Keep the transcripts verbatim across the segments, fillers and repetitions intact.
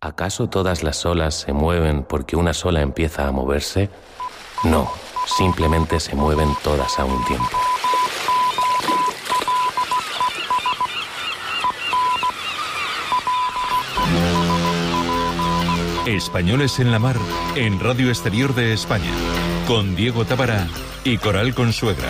¿Acaso todas las olas se mueven porque una sola empieza a moverse? No, simplemente se mueven todas a un tiempo. Españoles en la Mar, en Radio Exterior de España, con Diego Tábara y Coral Consuegra.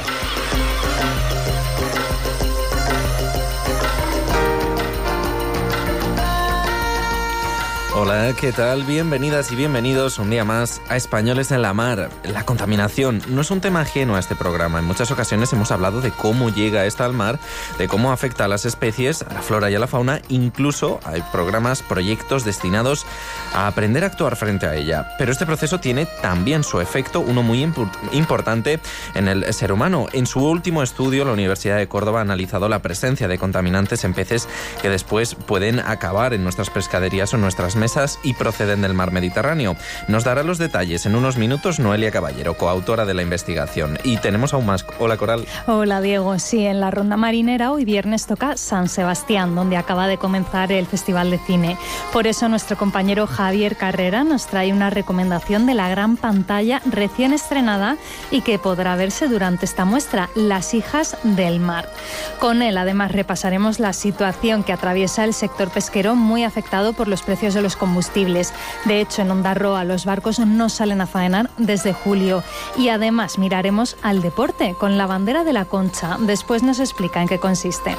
Hola, ¿qué tal? Bienvenidas y bienvenidos un día más a Españoles en la Mar. La contaminación no es un tema ajeno a este programa. En muchas ocasiones hemos hablado de cómo llega esta al mar, de cómo afecta a las especies, a la flora y a la fauna. Incluso hay programas, proyectos destinados a aprender a actuar frente a ella. Pero este proceso tiene también su efecto, uno muy imp- importante en el ser humano. En su último estudio, la Universidad de Córdoba ha analizado la presencia de contaminantes en peces que después pueden acabar en nuestras pescaderías o en nuestras mesas y proceden del mar Mediterráneo. Nos dará los detalles en unos minutos Noelia Caballero, coautora de la investigación. Y tenemos aún más. Hola, Coral. Hola, Diego. Sí, en la ronda marinera hoy viernes toca San Sebastián, donde acaba de comenzar el Festival de Cine. Por eso nuestro compañero Javier Carrera nos trae una recomendación de la gran pantalla recién estrenada y que podrá verse durante esta muestra, Las hijas del mar. Con él, además, repasaremos la situación que atraviesa el sector pesquero, muy afectado por los precios de los combustibles. De hecho, en Ondarroa los barcos no salen a faenar desde julio. Y además miraremos al deporte con la bandera de la Concha. Después nos explica en qué consiste.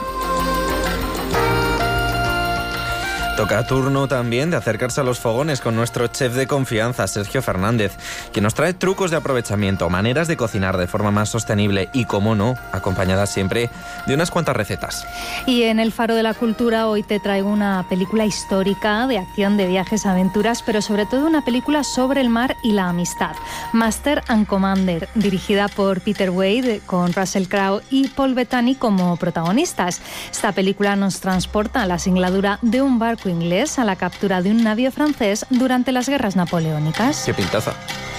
Toca turno también de acercarse a los fogones con nuestro chef de confianza, Sergio Fernández, que nos trae trucos de aprovechamiento, maneras de cocinar de forma más sostenible y, como no, acompañadas siempre de unas cuantas recetas. Y en el Faro de la Cultura hoy te traigo una película histórica de acción, de viajes, aventuras, pero sobre todo una película sobre el mar y la amistad. Master and Commander, dirigida por Peter Weir, con Russell Crowe y Paul Bettany como protagonistas. Esta película nos transporta a la singladura de un barco inglés a la captura de un navío francés durante las guerras napoleónicas. ¡Qué pintaza!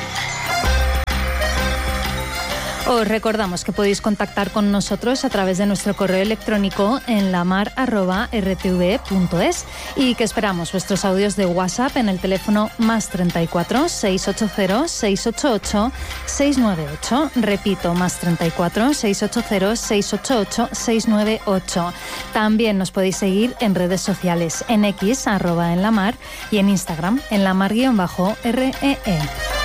Os recordamos que podéis contactar con nosotros a través de nuestro correo electrónico en lamar arroba r t v punto es y que esperamos vuestros audios de WhatsApp en el teléfono más treinta y cuatro, seiscientos ochenta, seiscientos ochenta y ocho, seiscientos noventa y ocho. Repito, más treinta y cuatro, seiscientos ochenta, seiscientos ochenta y ocho, seiscientos noventa y ocho. También nos podéis seguir en redes sociales, en X, arroba en la mar, y en Instagram, en la mar-r e e.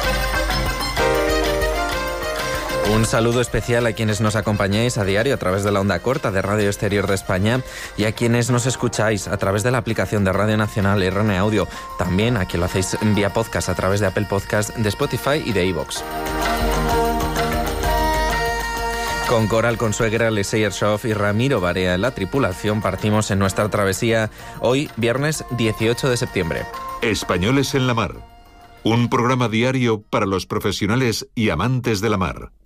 Un saludo especial a quienes nos acompañáis a diario a través de la onda corta de Radio Exterior de España y a quienes nos escucháis a través de la aplicación de Radio Nacional R N Audio. También a quien lo hacéis vía podcast a través de Apple Podcast, de Spotify y de iVoox. Con Coral Consuegra, Lesey Ershoff y Ramiro Barea en la tripulación partimos en nuestra travesía hoy, viernes dieciocho de septiembre. Españoles en la Mar, un programa diario para los profesionales y amantes de la mar.